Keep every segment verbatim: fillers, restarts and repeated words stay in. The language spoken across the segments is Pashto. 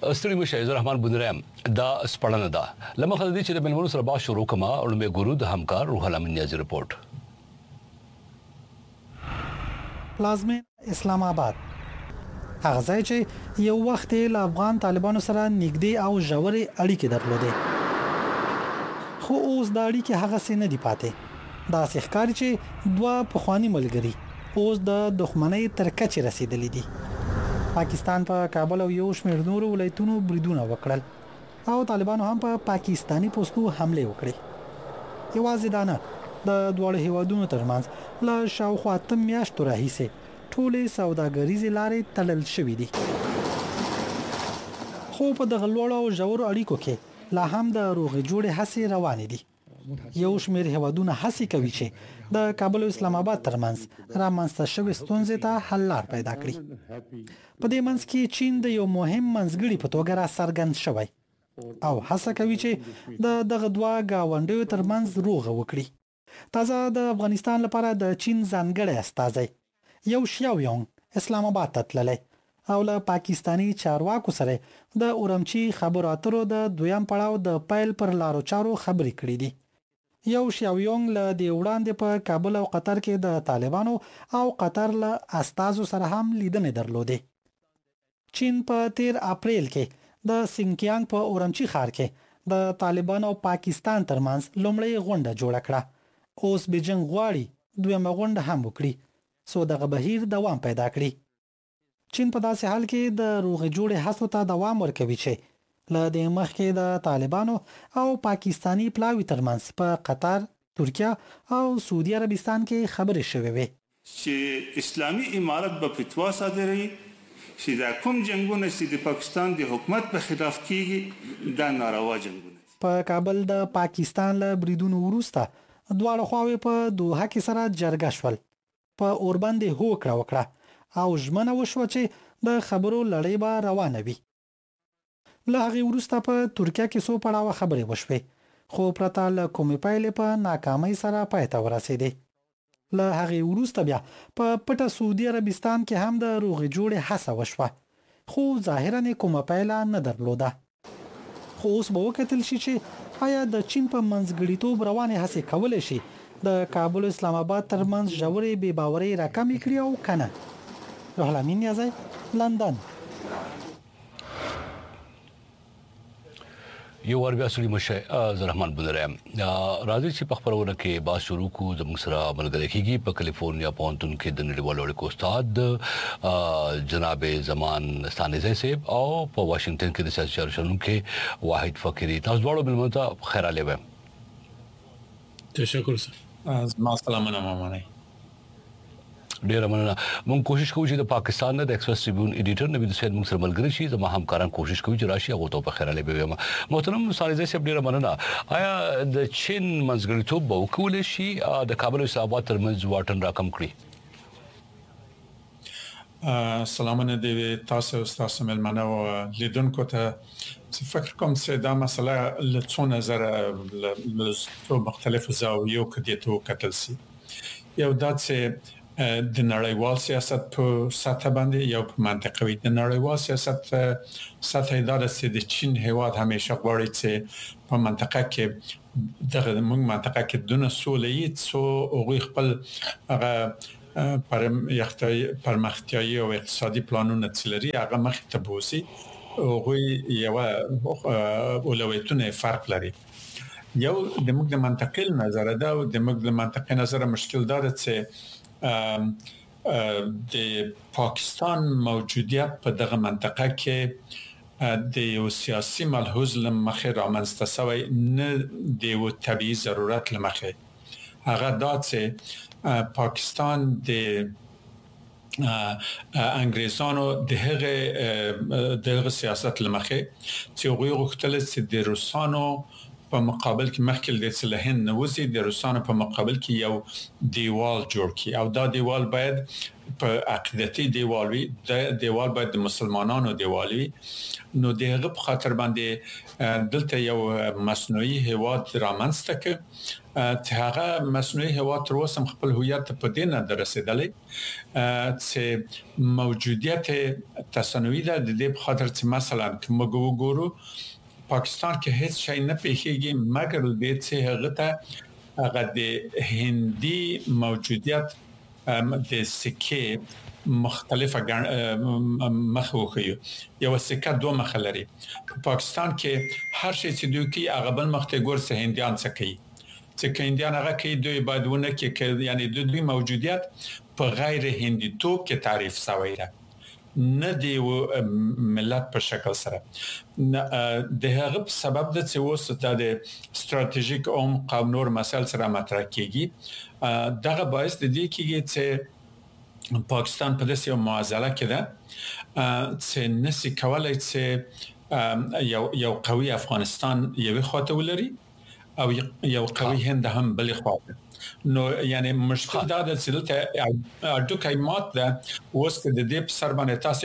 ستړي مشه عزت الرحمن بندرم دا سپړنه ده لمخه دې چې د بلمنو سره با شروع کما او مې ګورو د همکار روح الله منیازي رپورت. پلازمین اسلام آباد هغه ځای چې یو وخت له افغان طالبانو سره نږدې او ژورې اړیکې درلودې خو اوس دا اړیکې هغه څه نه دی پاتې. دا ښکاري چې دوه پخوانی ملګري اوس د دښمنۍ تر کچې رسیدلې دي. پاکستان په پا کابل او یو شمېر نورو ولایتونو بریدونه وکړل او طالبانو هم په پا پاکستانی پوسټو حمله وکړې. یوازې دا نه، د دوه هیوادونو ترمنځ له شاوخوا اته میاشتو راهیسې ټولې سوداګریزې لارې تړل شوې دي. خو په دغه لوړو او ژورو اړیکو کې لا هم د روغې جوړې هڅې روانې دي. یو شمېر هیوادونه هڅې کوي چې د کابل او اسلام آباد ترمنځ رامنځته شوې ستونزې ته حل لار پیدا کړي. په دې منځ کې چین د یو مهم منځګړي په توګه را څرګند شوی او هڅه کوي چې د دغه دوه گاونډیو ترمنځ روغه وکړي. تازه د افغانستان لپاره د چین ځانګړی استازی یو شیاو یونګ اسلام آباد ته تللی او له پاکستانی چارواکو سره د اورمچی خبرو اترو د دویم پړاو د پیل پر لارو چارو خبرې کړې دي. یو شیاو یونګ له د وړاندې په کابل او قطر کې د طالبانو او قطر له استازو سره هم لیدنې درلودې. چین په تیر اپریل کې د سینکیانګ په اورمچی ښار کې د طالبانو او پاکستان ترمنځ لومړی غونډه جوړه کړه. اوس بیجینګ غواړي دویمه غونډه هم وکړي څو دغه بهیر دوام پیدا کړي. چین په داسې حال کې د روغې جوړې هڅو ته دوام ورکوي چې له دې مخکې د طالبانو او پاکستانی پلاوي ترمنځ په قطر، ترکیه او سعودي عربستان کې خبرې شوې وي چې اسلامي امارت په فتوا صادروي چې دا کوم جنگونه چې د پاکستان د حکومت په خلاف کیږي دا ناروا جنگونه. په کابل د پاکستان له بریدونو وروسته دواړه خواوې په دوحه کې سره جرګه شول. په اوربند هوکړه وکړه او ژمنه وشوه چې د خبرو لړۍ به روانه وي. له هغې وروسته په ترکیه کې څو پړاوه خبرې وشوې خو پرته له کومې پایلې په ناکامۍ سره پای ته ورسېدې. له هغې وروسته بیا په پټه سعودي عربستان کې هم د روغې جوړې هڅه وشوه خو ظاهراً کومه پایله نه درلوده. خو اوس به وکتل شي چې آیا د چین په منځګړیتوب روانې هڅې کولی شي د کابل او اسلام آباد ترمنځ ژورې بې باورۍ راکمې کړي او کنه. روح الله منیازي، لندن. یو ور بیا سړي مشه عزت الرحمن بندرم راځي چې په خبرونه کې با شروع کو زموږ سره ملګری کیږي په کیلیفورنیا پونتون کې د نړیوالو اړیکو استاد جناب زمان ستانیزی صاحب او په واشنگټن کې د سیاسي چارو شنونکي واحد فقيري. تاسو ډول بل مته خیر علي وم. تشکر سر. ما سلام مننه. ډیر مننه. مونږ کوشش کوو چې د پاکستان د ایکسپریس ټریبیون ایډیټر نبی حسین موږ سره ملګری شي. زما همکاران کوشش کوي چې راشي هغه ته په خیر علي ویم. محترم سالزی صاحب ډیر مننه. آیا د چین منځګړیتوب به وکول شي د کابل او اسلام آباد ترمنځ واټن راکم کړي؟ سلامونه دی تاسو او تاسو ملمنه او لیدونکو ته. فکر کوم چې دا مسله له څو نظر له مختلفو زاویو کې ته کتل سي. یو دا چې د نړیوال سیاست په سطح باندې یو منطقوي د نړیوال سیاست سطح اداره چې د چین هیواد همیشه غواړي چې په منطقه کې دغه موږ منطقه کې دونه سولې څو او خپل هغه پر پرمختیايي او اقتصادي پلانونه تلري هغه مخ ته بوسي او یو اولویتونه فرق لري. یو د موږ د منطقي نظر دا او د موږ د منطقي نظر مشکل دار چې د پاکستان موجودیت په دغه منطقه کې د یو سیاسي ملحوظ لمخې رامنځته شوی نه د یو طبيعي ضرورت لمخې. هغه دا چې پاکستان د انګريزانو دغه دغه سیاست لمخې چې غوښتل چې د روسانو په مقابل کې مخکې د صلحین نوځي د روسانو په مقابل کې یو دیوال جوړ کی او دا دیوال باید په عقیدتي دیوال وي د دیوال باید د مسلمانانو دیوال وي نو دغه په خاطر باندې دلته یو مصنوعي هواد رامنځته ک ته هغه مصنوعي هواد تر اوسه خپل هویت په دې نه درسېدلې چې موجودیت تصنعي ده د دې په خاطر چې مثلا موږ وګورو پاکستان کې هیڅ شی نه پیښیږي مګر د دې هغه ته هغه د هندي موجودیت د سکه مختلفه مخوخه یو سکه دوه مخ لري په پاکستان کې هر شی چې دوی کې هغه بل مخ ته ګور سه هنديان سکه چې هنديان هغه کې دوی بادونه کې یعنی د دوی موجودیت په غیر هندي توپ کې تعریف شوی دی نه دی ملت په شکل سره د هغه سبب د څه وسه د استراتیژیک اوم قوم نور مسل سره مطرح کیږي دغه باعث د دې کېږي چې پاکستان په داسې یو معضله کې ده چې نسی کولای چې یو یو قوي افغانستان یوه خواته ولري او یو قوي هند هم بل خواته نو یعنی مشکل دا د سلطه اډو کایمات ده اوس د دې په سر باندې تاسو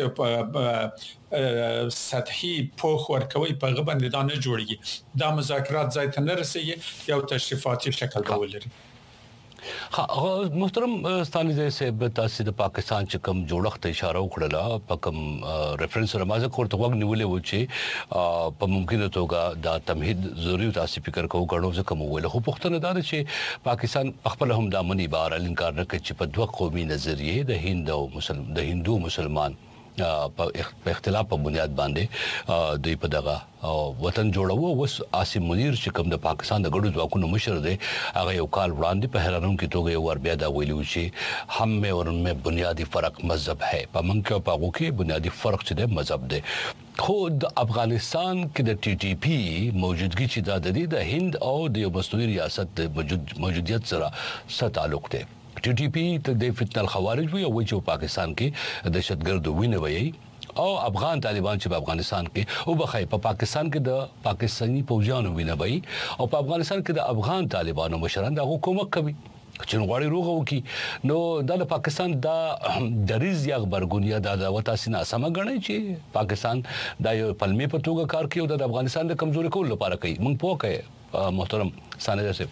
سطحي پوخ ورکوي په غبن د نه جوړیږي دا مذاکرات ځای ته نه رسیږي یو تشریفاتي شکل ولري ها محترم ستانیزه صاحب تاسو د پاکستان چې کوم جوړښت اشاره وکړه په کوم ریفرنس رمازه کوړه وګ نیولې و چې په ممکنه توګه دا تمهید ضروري تاسو فکر کوو غړو ځکه مو ویل خو پښتنه دا چې پاکستان خپل هم د منی بار الانکار نه کوي چې په دوه قومي نظریه د هند او مسلمان د هندو مسلمان په اختلاف په بنیاد باندې دوی په دغه وطن جوړو وس عاصم منیر چې کوم د پاکستان د ګډو ځواکونو مشر دی هغه یو کال وړاندې په هرانونکو توګه یو ور بیا دا ویلو چې هم مې اور مې بنیادی فرق مذهب ہے په منکه په هغه کې بنیادی فرق چې د مذهب دی خو د افغانستان کې د ټي ټي پی موجودګي چې د هند او د مصنوعي ریاست د موجودیت سره ست تعلق دی ټي ټي پی ته د فتنه الخوارج وی او چې پاکستان کې دهشتګرد وینه وي او افغان طالبان چې په افغانستان کې او بخای په پاکستان کې د پاکستاني پوځیانو وینه وي او په افغانستان کې د افغان طالبانو مشران د حکومت کوي چې غواړي روغ وکي نو د پاکستان د دریز یا خبرګونیا د وتا سینا سم غني چې پاکستان د یو پلمې په توګه کار کوي او د افغانستان د کمزوري کول لپاره کوي موږ پوهه محترم سانه صاحب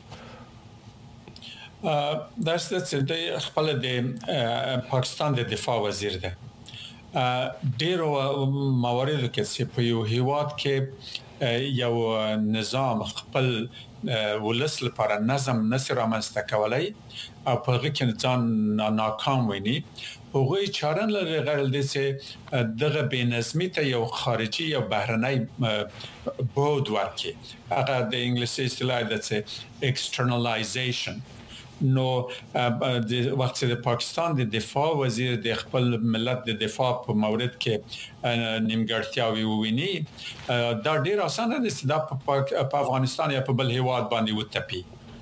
دا ست د خپل د پاکستان د دفاع وزیر ده ډیرو مواردو کې چې په یو هیواد کې یو نظام خپل ولس لپاره نظم نصر رامنځته کولای او په هغه کې ځان ناکام ویني هغه چارن لري غیر د چې دغه بنظمي ته یو خارجي یا بهرنۍ بود ورکي هغه د انګلیسي اصطلاح ده چې externalization نو د وخت د پاکستان د دفاع وزیر د خپل ملت د دفاع په مورد کې نیمګړتیاوي وویني دا ډیر اسانه دي چې د افغانستان یا په بل هیواد باندې وتپی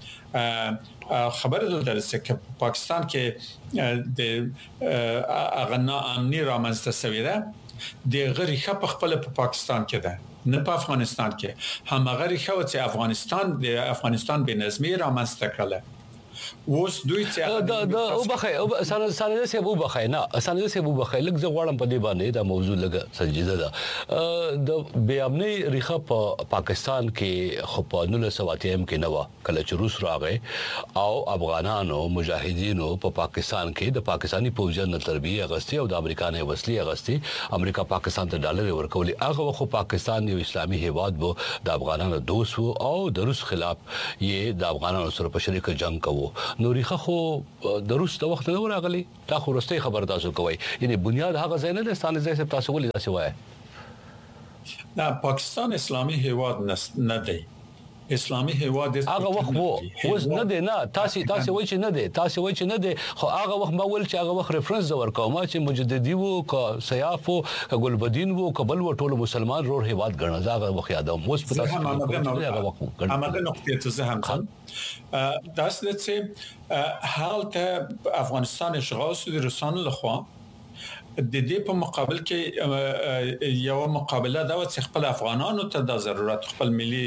خبره ده چې پاکستان کې د اغنا امني رامنځته شوی ده د غری خپ خپل په پاکستان کې ده نه په افغانستان کې هم غری خو چې افغانستان د افغانستان بنظمي رامنځته کړل وس دوی چې دا دا او بخای او سانه سانه سه ابو بخای نه سانه سه ابو بخای لږ زه غواړم په دې باندې دا موضوع لږ سنجیده ده د بے امني ریخه په پاکستان کې خو په نول سواتیم کې نو کله چې روس راغی او افغانانو مجاهدینو په پاکستان کې د پاکستانی پوځیانو تربیه اغسطي او د امریکایي وسلې اغسطي امریکا پاکستان ته ډالر ورکولي هغه خو پاکستان یو اسلامي هیواد وو د افغانانو دوست وو او د روس خلاف یې د افغانانو سره په شریک جنگ کوو نوريخه خو د روس د وخت نه راغلي تا خو رسته خبر تاسو کوي یعنی بنیاد هغه ځای نه ستانه ځای څه تاسو ولې تاسو وایي دا پاکستان اسلامي هیواد نه دی اسلامي هیواد هغه وخت وو اوس نه دی نه تاسو تاسو وایي چې نه دی تاسو وایي چې نه دی خو هغه وخت ما ول چې هغه وخت ریفرنس زور کوم چې مجددي وو ک سیاف وو ک ګلبدین وو کبل وو ټول مسلمان روړ هیواد ګڼل هغه وخت یادوم اوس په تاسو هغه وخت همغه نقطه ته زه هم خل داس چې حالت افغانستان اشغال شو د روسانو لخوا د دې په مقابل کې یو مقابله دا چې خپل افغانانو ته د ضرورت خپل ملي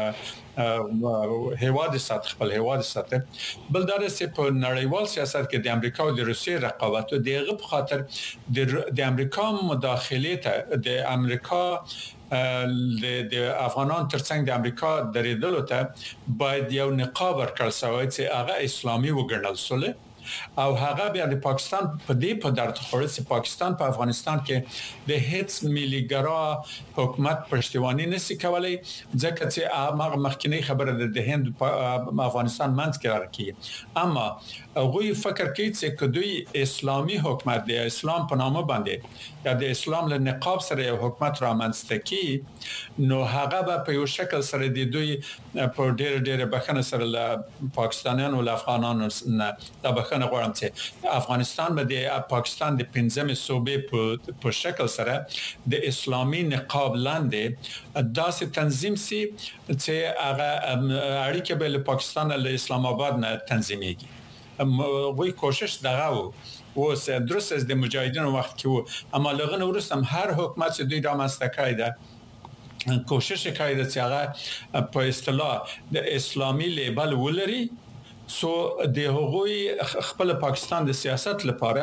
هیواد سات خپل هیواد سات بل دا چې په نړیوال سیاست کې د امریکا او د روسیې رقابت او دغه په خاطر د امریکا مداخله ته د امریکا د افغانان ترڅنګ د امریکا درېدلو ته باید یو نقاب ورکړل شوی چې هغه اسلامي وګڼل شول او هغه بیا د پاکستان په دې په درد خوړل چې پاکستان په افغانستان کې د هیڅ مليګرا حکومت پښتوانی نشي کولای ځکه چې هغه مخکنی خبره د هند په افغانستان منځ کې راکې اما هغه فکر کوي چې کدوې اسلامي حکومت د اسلام په نامه باندې یا د اسلام له نقاب سره یو حکومت را منځته کی نو هغه به په یو شکل سره د دوی په ډېر ډېر بخنه سره له پاکستانیانو او افغانانو نه د بخنه غواړم چې افغانستان به د پاکستان د پنځمې صوبې په شکل سره د اسلامي نقاب لاندې داسې تنظیم سي چې هغه اړیکه به له پاکستان له اسلام آباد نه تنظیمېږي وی کوشش دغه وو او درست از د مجاهدینو وخت کې وو اما لغه ورستم هر حکومت چې دوی را مستکای ده کوشش کوي چې هغه په اصطلاح د اسلامي لیبل ولري سو د هغوی خپل پاکستان د سیاست لپاره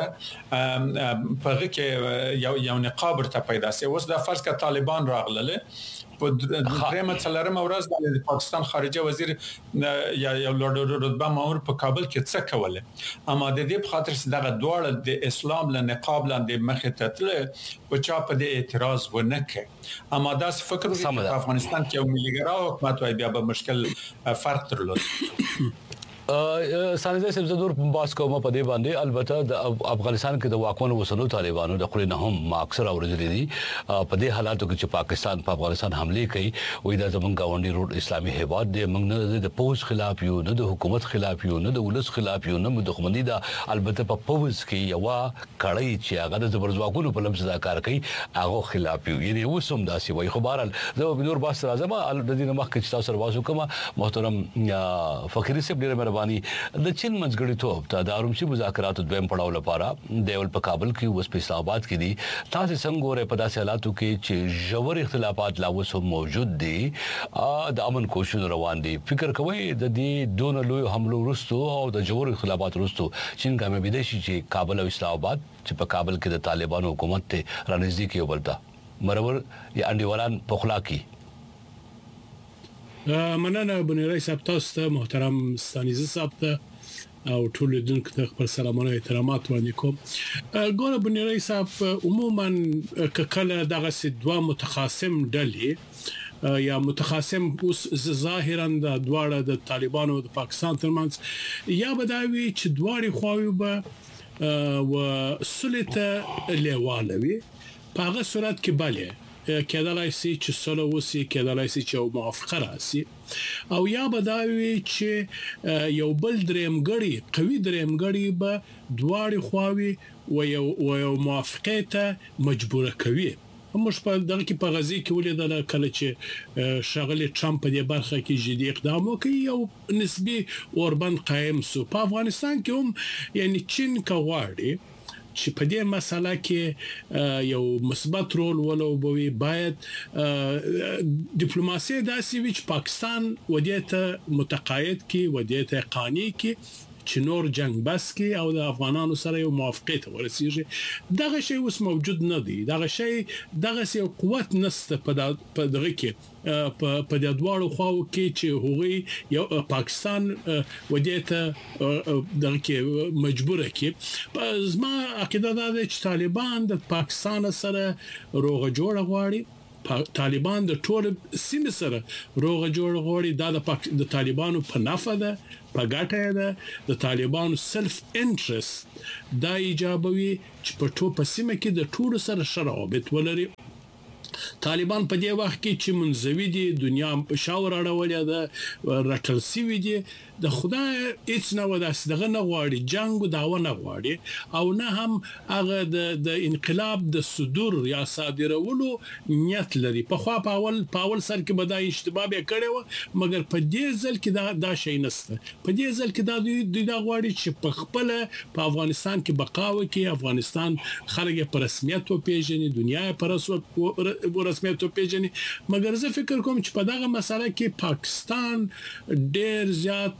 په کې یو یو نقاب ورته پیدا سي اوس د فرض کا طالبان راغله په درېمه څلورمه ورځ د پاکستان خارجه وزیر یا یو لوړ رتبه مامور په کابل کې څه کوله اما د دې په خاطر چې دغه دواړه د اسلام له نقاب لاندې مخې ته تل په چا په دې اعتراض ونه کړ اما دا فکر وکړ چې افغانستان کې یو مليګرا حکومت وای بیا به مشکل فرق درلود سانزه سبزدور باس کوم په دې باندې البته د افغانستان کې د واکمنو وسلو طالبانو د خپل نه هم ما اکثر اورېدلې دي په دې حالاتو کې چې پاکستان په افغانستان حمله کوي وې دا زمونږ گاونډي روډ اسلامي هیواد دی موږ نه د پوز خلاف یو نه د حکومت خلاف یو نه د ولس خلاف یو نه د دښمنۍ دا البته په پوز کې یو کړی چې هغه د زبرځواکونو په لمس دا کار کوي هغه خلاف یو یعنی وسوم داسي وای خو بهرال زه بنور باس راځم د دې مخ کې تاسو سره واسو کوم محترم فقيري سیب ډیر د چین منځګړیتوب ته د ارومشي مذاکراتو دویم پړاو لپاره دیول په کابل کې اوس په اسلام آباد کې دي تاسو څنګه غوړې په داسې حالاتو کې چې ژور اختلافات لا اوس موجود دي د امن کوشش روان دي فکر کوئ د دې دون لوی حملو وروسته او د ژور اختلافات وروسته چین کامیابی دي چې کابل او اسلام آباد چې په کابل کې د طالبانو حکومت ته رانږدې کیو بلتا مرور یا انډیوالان په خلا کې مننه بنیرای صاحب تاسو ته محترم ستانیزه صاحب ته او ټول دونکو ته خپل سلامونه احترامات وړاندې کوم ګوره بنیرای صاحب عموما کله دغه سدوا متخاصم ډلې یا متخاصم اوس ظاهرا د دواړه د طالبانو او د پاکستان ترمنځ یا بداوی چې دواړي خواوی به و سلطه لیوالوي په هغه صورت کې bale کېدلای شي چې سره وسی کېدلای شي چې موافقه راسي او یا بداوی چې یو بل درېمګړی قوي درېمګړی به دواړي خواوي و یو و یو موافقه ته مجبور کوي موږ په دغه کې په غزي کې ولیدل کله چې شغله ټرمپ په دې برخه کې جدي اقدام وکړي او نسبی اوربند قائم سو په افغانستان کې هم یعنی چین کواړي چې په دې مسله کې یو مثبت رول ولوبوي باید ډیپلوماسي داسې وي چې پاکستان ودیته متقاعد کی ودیته قانی کی چې نور جنگ بس کی او د افغانانو سره یو موافقت ورسیږي دغه شی اوس موجود نه دی دغه شی دغه یو قوت نسته په دغه کې په په د دوړو خواو کې چې هغوی یو پاکستان ودیته دغه کې مجبور کی زما عقیده ده چې طالبان د پاکستان سره روغه جوړه غواړي طالبان د ټول سیمه سره روغه جوړ غوړي د د طالبانو په نفع ده په ګټه ده د طالبانو سلف انټرست دا ایجابوي چې په ټول په سیمه کې د ټول سره شرابت ولري طالبان په دې وخت کې چې منځوي دي دنیا شاور اړولې ده راټل سوي دي د خدای هیڅ نه وداس دغه نه غواړي جنگ داوا نه غواړي او نه هم هغه د د انقلاب د صدور یا صادرولو نیت لري په خوا په اول په اول سر کې بدای اشتباه به کړي و مګر په دې ځل کې دا دا شی نشته په دې ځل کې دا دوی دا غواړي چې په خپل په افغانستان کې بقا وکړي افغانستان خلک په رسمیت او پیژني دنیا په رسمیت او پیژني مګر زه فکر کوم چې په دغه مسله کې پاکستان ډېر زیات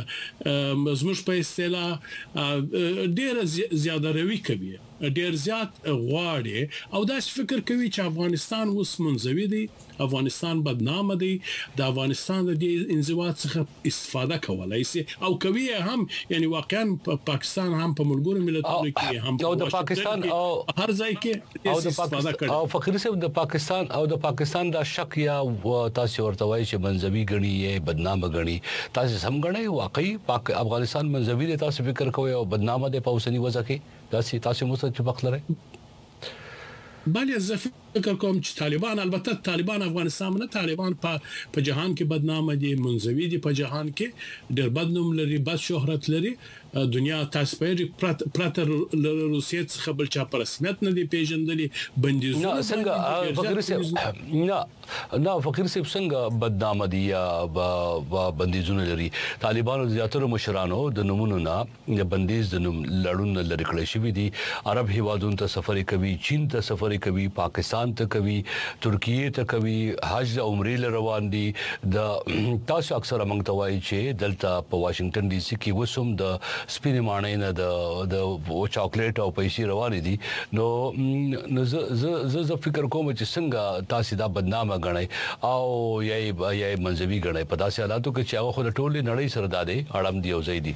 زموږ په اصطلاح ډېر زیاده روي کوي ډېر زیات غواړي او دا فکر کوي چې افغانستان اوس منځوي دی افغانستان بدنامه دی د افغانستان د انزوا څخه استفاده کولای شي او کوي هم یعنی واقعا په پاکستان هم په ملګرو ملتونو کې هم او د پاکستان او هر ځای کې او د پاکستان او فقیر صاحب د پاکستان او د پاکستان د شک یا تاسو ورته وایي چې منځوي غني یې بدنامه غني تاسو سم غني واقعي افغانستان منځوي دی تاسو فکر کوئ او بدنامه دی په اوسنی وضع کې تاسو تاسو مو څه وخت لري بله زه فکر کوم چې طالبان البته طالبان افغانستان نه طالبان په په جهان کې بدنامه دي منځوي دي په جهان کې ډېر بدنوم لري بد شهرت لري دنیا تاسو په پراتر روسیې څخه بل چا پر رسمیت نه دی پیژندلې بندیزونه نه څنګه فقیر صاحب نه نه فقیر صاحب څنګه بدنامه دي یا بندیزونه لري طالبانو زیاتره مشرانو د نمونه نه بندیز د لړون لري کړی شوی دي عرب هیوادونو ته سفر کوي چین ته سفر کوي پاکستان ته کوي ترکیه ته کوي حج او عمره روان دي د تاسو اکثر موږ ته وایي چې دلته په واشنگټن ډي سي کې وسوم د سپینې مانې نه د د چاکلیټ او پیسې روانې دي نو زه زه فکر کوم چې څنګه تاسو دا بدنامه غنئ او یې یې منځوي غنئ په داسې حالاتو کې چې هغه خو د ټولې نړۍ سره دادې اړم دی او زیدي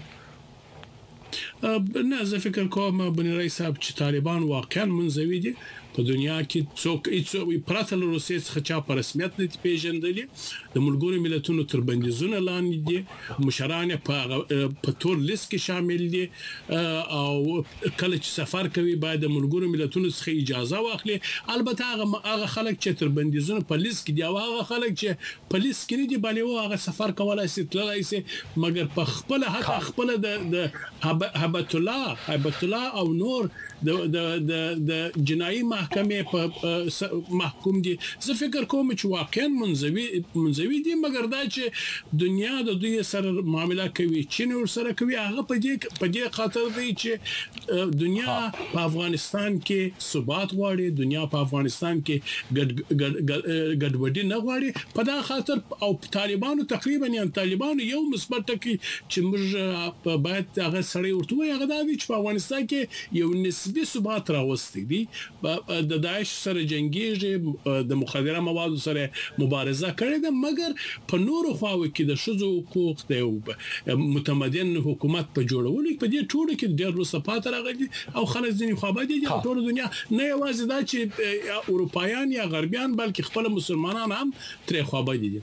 نه زه فکر کوم بني رئیس صاحب چې طالبان واقعا منځوي دي په دنیا کې څوک هیڅ پرته له روسیې څخه چا په رسمیت نه پیژندلې د ملګرو ملتونو تر بندیزونه لاندې دي مشران په په تور لیست کې شامل دي او کله چې سفر کوي باید د ملګرو ملتونو څخه اجازه واخلي البته هغه هغه خلک چې تر بندیزونه په لیست کې دي او هغه خلک چې په لیست کې دي بلې او هغه سفر کولای شي تللی شي مګر په خپل حق خپل د هبت الله هبت الله او نور د د د جنایي محکمې په محکوم دي زه فکر کوم چې واقعا منځوي منځوي دي مګر دا چې دنیا د دوی سره معامله کوي چین ور سره کوي هغه په دې په دې خاطر دی چې دنیا په افغانستان کې ثبات غواړي دنیا په افغانستان کې ګډوډي نه غواړي په دا خاطر او طالبانو تقریبا یا طالبانو یو مثبت کې چې موږ باید هغه سړی ورته وي هغه دا چې په افغانستان کې یو نسبی ثبات راوستي دي د داعش سره جنگيږي د مخدره موادو سره مبارزه کړې ده مګر په نورو خواو کې د شذو حقوق د متمدن حکومت په جوړولو په دې ټولو کې ډېر رسپات راغلي او خلک ځینې خو به دي ټول دنیا نه یوازې دا چې اروپایان یا غربیان بلکې خپل مسلمانان هم ترې خو به دي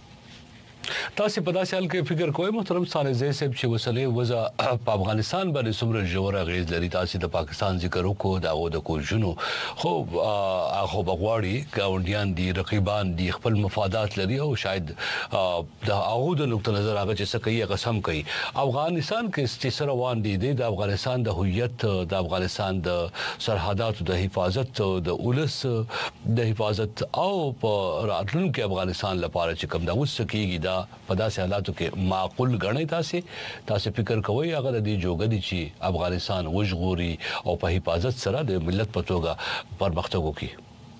تاسو په داسې حال کې فکر کوئ محترم صالح زئی صاحب چې وسلې وضع په افغانستان باندې څومره ژور اغیز لري تاسو د پاکستان ذکر وکړو دا و د کوجونو خو هغه بغواړي ګاونډیان دي رقیبان دي خپل مفادات لري او شاید د هغه د نقطه نظر هغه چې څه کوي قسم کوي افغانستان کې چې سره روان دي د افغانستان د هویت د افغانستان د سرحداتو د حفاظت د اولس د حفاظت او په راتلونکي افغانستان لپاره چې کوم دا وسه کیږي دا په داسې حالاتو کې معقول غنئ تاسو تاسو فکر کوئ هغه د دې جوګدي چې افغانستان وژغوري او په حفاظت سره د ملت په توګه پرمختګ وکړي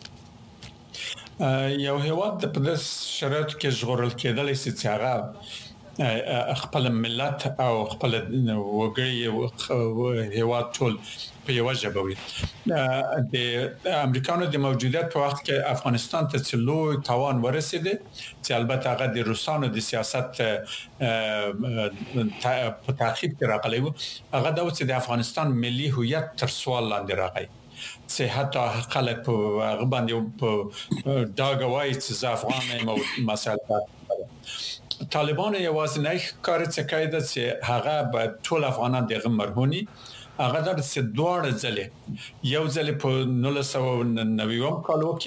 یو هیواد په داس شرایطو کې ژغورل کېدل چې هغه خپل ملت او خپل وګړي هیواد ټول په یو ژبه وي د امریکانو د موجودیت په وخت کې افغانستان ته څلور توان ورسېده چې البته هغه د روسانو د سیاست په تعقیب کې راغلی و هغه د اوس د افغانستان ملي هویت تر سوال لاندې راغی چې حتی خلک په هغه باندې په داګوي چې افغان یم او مسله طالبان یوازې کار څه کوي چې هغه به ټول افغانان دغه مرهونی هغه د دوړ ځلې یو ځلې په نولس سوه نوي کال کې